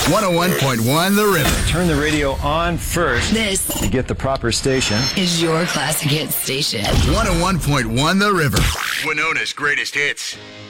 101.1 The River. Turn the radio on first. This to get the proper station. is your classic hit station. 101.1 The River. Winona's greatest hits.